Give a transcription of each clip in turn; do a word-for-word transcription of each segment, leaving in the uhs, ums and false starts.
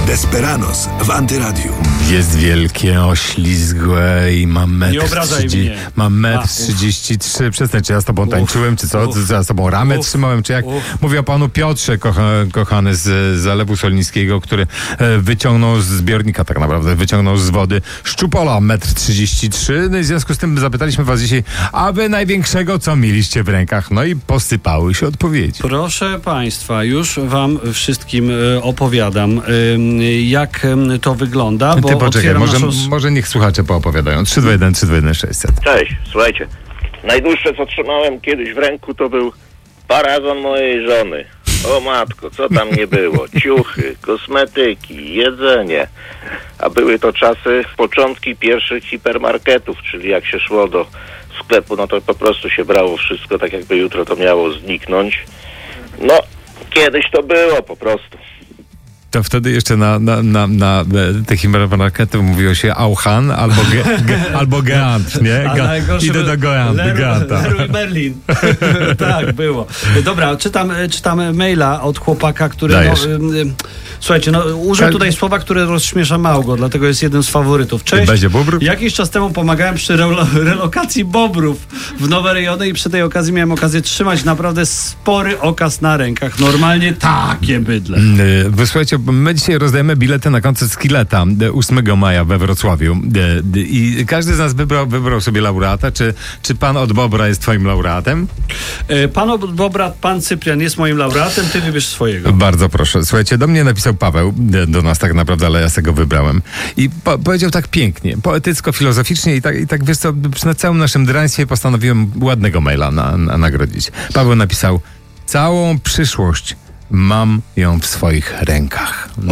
Desperados w Antyradiu. Jest wielkie, oślizgłe i mam metr Nie obrażaj trzydzieści, mnie. mam metr A, trzydzieści trzy. Przestań, czy ja z tobą Uf, tańczyłem, czy co? uf, Czy ja z tobą ramę uf, trzymałem, czy jak? uf. Mówię o panu Piotrze, kocha, kochany z Zalewu Solińskiego, który e, wyciągnął z zbiornika, tak naprawdę, wyciągnął z wody szczupola metr trzydzieści trzy. No i w związku z tym zapytaliśmy was dzisiaj, a wy największego co mieliście w rękach? No i posypały się odpowiedzi. Proszę Państwa, już Wam wszystkim e, opowiadam, e, jak e, to wygląda, bo Ty poczekaj, otwieram może, naszą... może niech słuchacze poopowiadają. trzy dwa jeden trzy dwa jeden sześćset. Cześć, słuchajcie. Najdłuższe co trzymałem kiedyś w ręku to był paragon mojej żony. O matko, co tam nie było? Ciuchy, kosmetyki, jedzenie. A były to czasy, początki pierwszych hipermarketów, czyli jak się szło do sklepu, no to po prostu się brało wszystko, tak jakby jutro to miało zniknąć. No, kiedyś to było po prostu. To wtedy jeszcze na, na, na, na te hipermarkety mówiło się Auchan albo, ge, ge, albo Geant, nie? A Ga, najgorsze idę by- do Geant, Leroy- Geanta. Leroy Merlin. Tak, było. Dobra, czytam, czytam maila od chłopaka, który... No, Dajesz. ym, ym, słuchajcie, no, użył Ka- tutaj słowa, które rozśmiesza Małgo, dlatego jest jednym z faworytów. Cześć. Będzie bóbr? Jakiś czas temu pomagałem przy relo- relokacji bobrów w nowe rejony i przy tej okazji miałem okazję trzymać naprawdę spory okaz na rękach. Normalnie takie bydle. Yy, Wysłuchajcie, my dzisiaj rozdajemy bilety na koncert Skilleta yy, ósmego maja we Wrocławiu Yy, yy, i każdy z nas wybrał, wybrał sobie laureata. Czy, czy pan od Bobra jest twoim laureatem? E, Pan od Bobra, pan Cyprian jest moim laureatem, ty wybierz swojego. Bardzo proszę. Słuchajcie, do mnie napisał Paweł, yy, do nas tak naprawdę, ale ja sobie go wybrałem. I po, powiedział tak pięknie, poetycko-filozoficznie i tak, i tak wiesz co, na całym naszym draństwie postanowiłem ładnego maila na, na, nagrodzić. Paweł napisał: całą przyszłość mam ją w swoich rękach. No,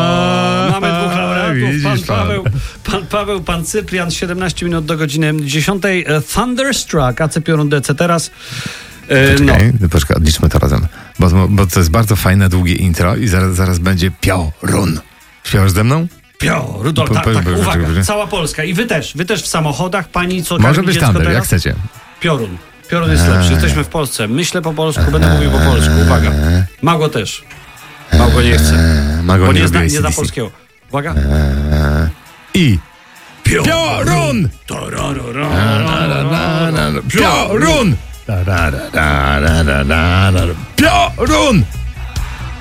Mamy dwóch laureatów. widzisz, Pan pan. Paweł, pan Paweł, pan Cyprian, siedemnaście minut do godziny dziesiątej. E, Thunderstruck, A C Piorun D C teraz. E, no. Poczekaj, poczekaj, odliczmy to razem. Bo, bo to jest bardzo fajne, długie intro i zaraz, zaraz będzie piorun. Śpiewasz ze mną? Pio, Rudolf, Po- tak, po- tak, po- uwaga, po- cała Polska i wy też, wy też w samochodach, pani co Może karmi być dziecko tandem, jak teraz? chcecie. Piorun. Piorun jest lepszy, jesteśmy w Polsce. Myślę po polsku, będę mówił po polsku, uwaga. Małgo też. Małgo nie chce, Mago bo nie, nie zna, lubi nie zna A C D C. polskiego. Uwaga. I piorun! Piorun! Piorun!